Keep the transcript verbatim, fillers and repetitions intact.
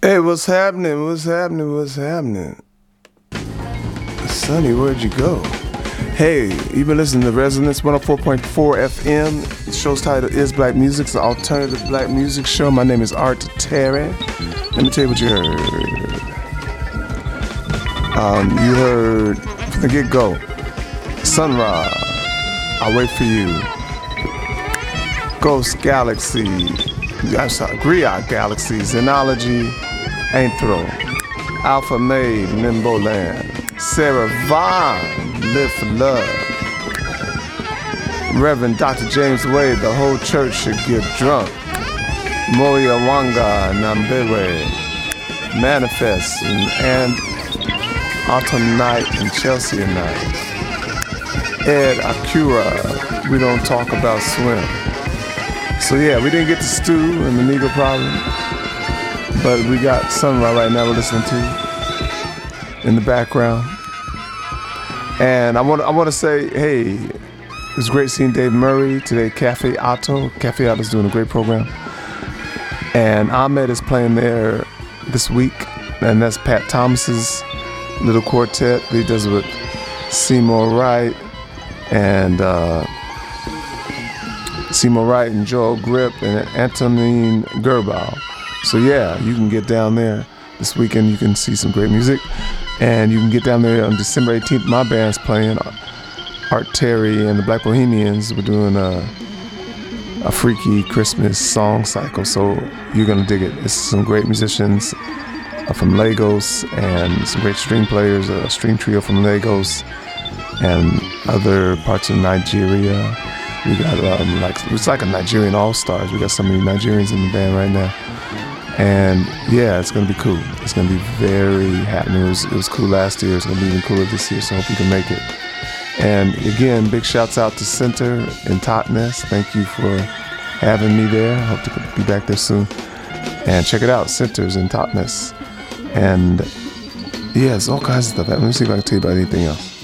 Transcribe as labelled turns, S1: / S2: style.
S1: Hey, what's happening? What's happening? What's happening? Sonny, where'd you go? Hey, you've been listening to Resonance one oh four point four F M. The show's title is Black Music. It's an alternative black music show. My name is Art Terry. Let me tell you what you heard. Um, you heard, from the get-go, Sun Ra, I'll Wait For You, Ghost Galaxy, I'm sorry, Griot Galaxy, Xenology, Anthro, Alpha Maid, Limbo Land, Sarah Vaughan, Live For Love, Reverend Doctor James Wade, The Whole Church Should Get Drunk, Moya Wanga, Nambewe, Manifest, and, and Autumn Night and Chelsea Night, Ed Akura, We Don't Talk About Swim. So yeah, we didn't get to Stu and the Negro Problem, but we got Sun Ra right now we're listening to in the background. And I want I want to say, hey, it was great seeing Dave Murray today at Cafe Otto. Cafe Otto's doing a great program. And Ahmed is playing there this week, and that's Pat Thomas's little quartet that he does with Seymour Wright and uh, Seymour Wright and Joel Grip and Antonine Gerbau. So yeah, you can get down there this weekend. You can see some great music, and you can get down there on December eighteenth. My band's playing, Art Terry and the Black Bohemians. We're doing a a freaky Christmas song cycle, so you're gonna dig it. It's some great musicians uh, from Lagos and some great string players, a string trio from Lagos and other parts of Nigeria. We got um, like it's like a Nigerian all-stars. We got so many Nigerians in the band right now, and yeah, it's gonna be cool. It's gonna be very happening. It was it was cool last year. It's gonna be even cooler this year. So I hope you can make it. And again, big shouts out to Center in Totnes. Thank you for having me there. Hope to be back there soon. And check it out, Centers in Totnes. And yeah, it's all kinds of stuff. Let me see if I can tell you about anything else.